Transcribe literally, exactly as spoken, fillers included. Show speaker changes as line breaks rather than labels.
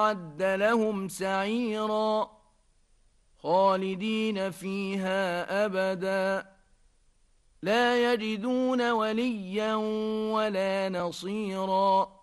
وأعد لهم سعيرا خالدين فيها أبدا لا يجدون وليا ولا نصيرا